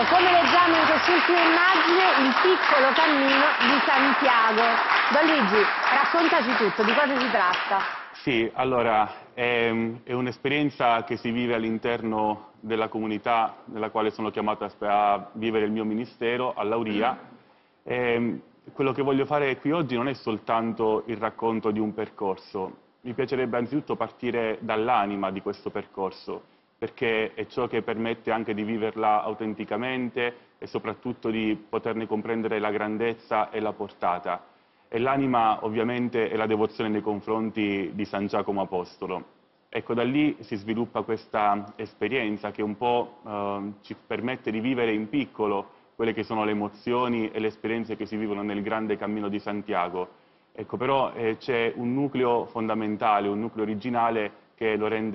come leggiamo in quest'ultima immagine, il piccolo cammino di Santiago. Don Luigi, raccontaci tutto, di cosa si tratta? Sì, allora, è un'esperienza che si vive all'interno della comunità nella quale sono chiamato a vivere il mio ministero, a Lauria. Quello che voglio fare qui oggi non è soltanto il racconto di un percorso. Mi piacerebbe anzitutto partire dall'anima di questo percorso, perché è ciò che permette anche di viverla autenticamente e soprattutto di poterne comprendere la grandezza e la portata. E l'anima ovviamente è la devozione nei confronti di San Giacomo Apostolo. Ecco, da lì si sviluppa questa esperienza che un po' ci permette di vivere in piccolo quelle che sono le emozioni e le esperienze che si vivono nel grande cammino di Santiago. Ecco, però c'è un nucleo fondamentale, un nucleo originale che lo rende